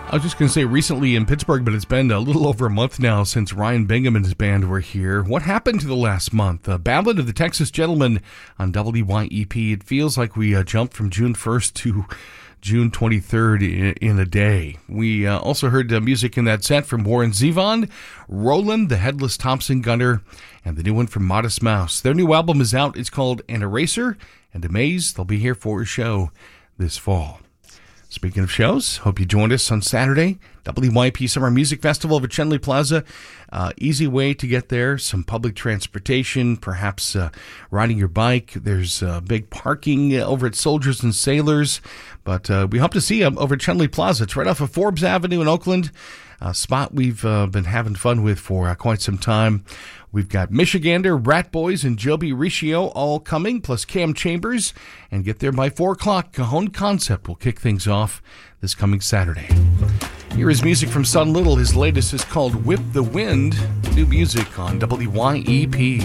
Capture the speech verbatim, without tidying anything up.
I was just going to say recently in Pittsburgh, but it's been a little over a month now since Ryan Bingham and his band were here. What happened to the last month? Uh, Ballad of the Texas Gentleman on W Y E P. It feels like we uh, jumped from June first to June twenty-third in, in a day. We uh, also heard uh, music in that set from Warren Zevon, Roland, the Headless Thompson Gunner, and the new one from Modest Mouse. Their new album is out. It's called An Eraser, and Amaze. They'll be here for a show this fall. Speaking of shows, hope you joined us on Saturday, W Y P Summer Music Festival over at Chenley Plaza. Uh, easy way to get there, some public transportation, perhaps uh, riding your bike. There's uh, big parking over at Soldiers and Sailors, but uh, we hope to see you over at Chenley Plaza. It's right off of Forbes Avenue in Oakland, a spot we've uh, been having fun with for uh, quite some time. We've got Michigander, Rat Boys, and Joby Riccio all coming, plus Cam Chambers. And get there by four o'clock. Cajon Concept will kick things off this coming Saturday. Here is music from Son Little. His latest is called Whip the Wind. New music on W Y E P.